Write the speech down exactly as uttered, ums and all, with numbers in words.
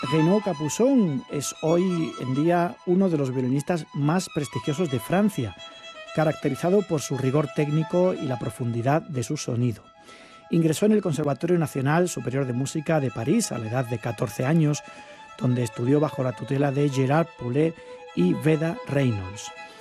Renaud Capuçon es hoy en día uno de los violinistas más prestigiosos de Francia, caracterizado por su rigor técnico y la profundidad de su sonido. Ingresó en el Conservatorio Nacional Superior de Música de París a la edad de catorce años, donde estudió bajo la tutela de Gérard Poulet y Veda Reynolds.